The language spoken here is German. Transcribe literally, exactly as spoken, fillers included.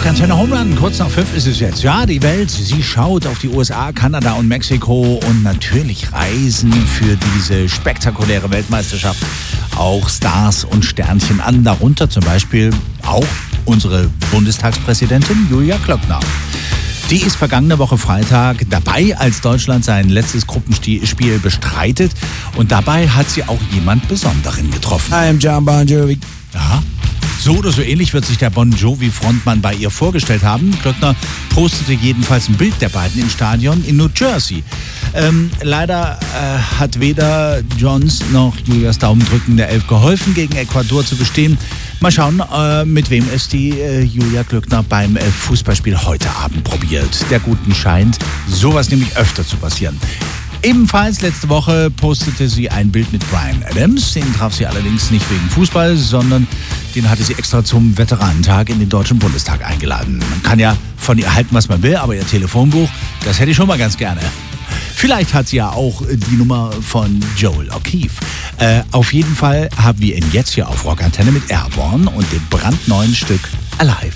Rockantenne Home Run, kurz nach fünf ist es jetzt. Ja, die Welt, sie schaut auf die U S A, Kanada und Mexiko und natürlich reisen für diese spektakuläre Weltmeisterschaft auch Stars und Sternchen an. Darunter zum Beispiel auch unsere Bundestagspräsidentin Julia Klöckner. Die ist vergangene Woche Freitag dabei, als Deutschland sein letztes Gruppenspiel bestreitet. Und dabei hat sie auch jemand Besonderen getroffen. I am John Bon Jovi. Ja. So oder so ähnlich wird sich der Bon Jovi-Frontmann bei ihr vorgestellt haben. Klöckner postete jedenfalls ein Bild der beiden im Stadion in New Jersey. Ähm, leider äh, hat weder Johns noch Julias Daumendrücken der Elf geholfen, gegen Ecuador zu bestehen. Mal schauen, äh, mit wem es die äh, Julia Klöckner beim äh, Fußballspiel heute Abend probiert. Der Guten scheint sowas nämlich öfter zu passieren. Ebenfalls letzte Woche postete sie ein Bild mit Bryan Adams. Den traf sie allerdings nicht wegen Fußball, sondern den hatte sie extra zum Veteranentag in den Deutschen Bundestag eingeladen. Man kann ja von ihr halten, was man will, aber ihr Telefonbuch, das hätte ich schon mal ganz gerne. Vielleicht hat sie ja auch die Nummer von Joel O'Keefe. Äh, auf jeden Fall haben wir ihn jetzt hier auf Rockantenne mit Airborne und dem brandneuen Stück Alive.